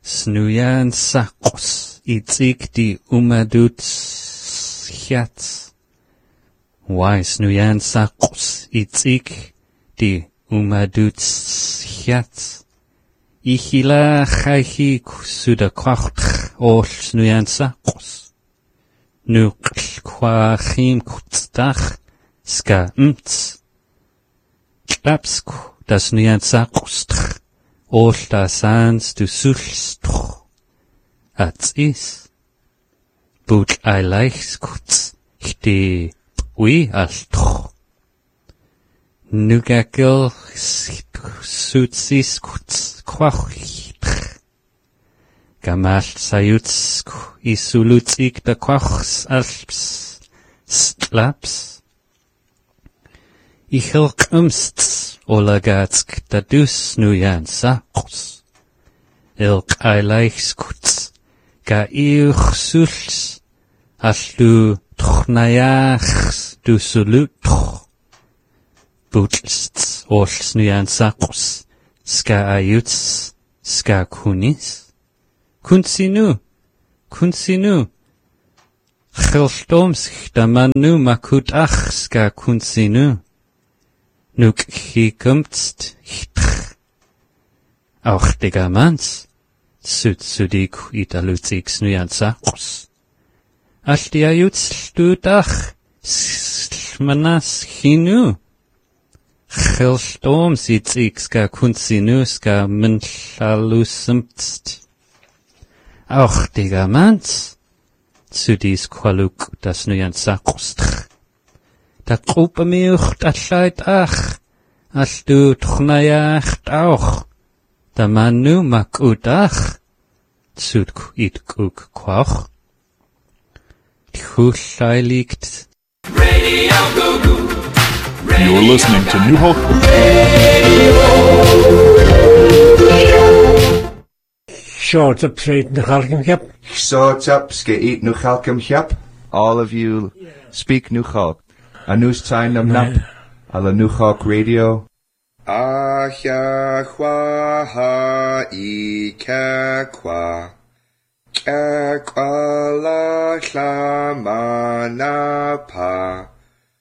Snuyan sakos itzig di umadut hiat. Why snuyan sakos itzig di umadut hiat. Ihila chaihi suda kwacht ol snuyan sakos. Nukl kwachim kutstach ska Klapsk das snuyan sakos. All da sans du sulstch. Ats is. But I likes kuts. Hti ui altch. Nugakil sutsis kuts kwach. Gamalt sayuts isulutsik da kwachs alps. Stlaps. Ichilk Olagatsk da dus nuyan sakos. Ilk aileichskuts. Ga iuch suls. Allu tchnayachs du sulutch. Butlsts ols nuyan sakos. Ska ayuts. Ska kunis. Kunsinu. Chilstomsk da manu makut ach ska kunsinu. Nuk hikumtst hitch. Auch diga mans. Sutsudik italutsik snuyan sakos. Alti ayuts ludach. Slmanas hinu. Chilstom sitsik ska kunsinu ska menchalusumtst. Auch diga mans. Sudis kwaluk das nuyan sakostch. Da gruppe miucht allait ach, allu tchnayach auch, da manu makut ach, tsudk itkuk kwach. Tchullai liegt. You're listening to New Hope. Short up straight in the Chalcomhap. Short up, skate no Chalcomhap. All of you speak New Chalk. Anus tain nam nap. Ala New Chalk Radio. Ahya hwa ha I kakwa. Kakwa la hlama na pa.